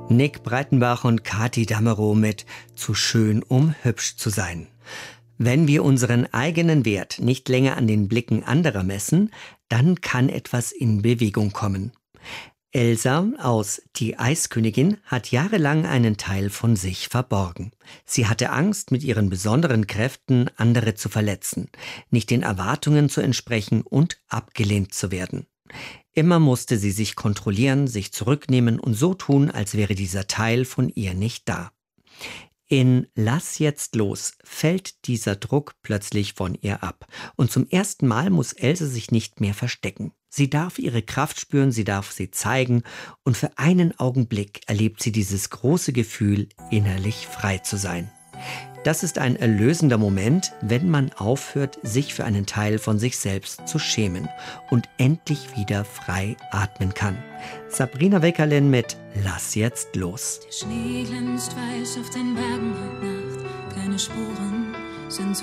Nick Breitenbach und Kathi Damerow mit »Zu schön, um hübsch zu sein«. Wenn wir unseren eigenen Wert nicht länger an den Blicken anderer messen, dann kann etwas in Bewegung kommen. Elsa aus Die Eiskönigin hat jahrelang einen Teil von sich verborgen. Sie hatte Angst, mit ihren besonderen Kräften andere zu verletzen, nicht den Erwartungen zu entsprechen und abgelehnt zu werden. Immer musste sie sich kontrollieren, sich zurücknehmen und so tun, als wäre dieser Teil von ihr nicht da. In Lass jetzt los fällt dieser Druck plötzlich von ihr ab. Und zum ersten Mal muss Else sich nicht mehr verstecken. Sie darf ihre Kraft spüren, sie darf sie zeigen und für einen Augenblick erlebt sie dieses große Gefühl, innerlich frei zu sein. Das ist ein erlösender Moment, wenn man aufhört, sich für einen Teil von sich selbst zu schämen und endlich wieder frei atmen kann. Sabrina Weckerlin mit Lass jetzt los. Der Schnee glänzt weiß auf den Bergen heute Nacht.